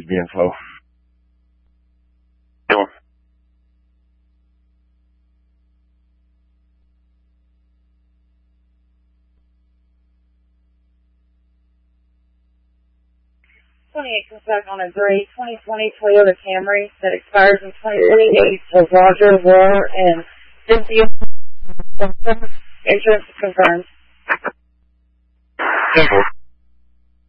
the info. Sure. On a gray 2020 Toyota Camry that expires in 2028 for Roger War and Cynthia. Insurance confirmed. Simple.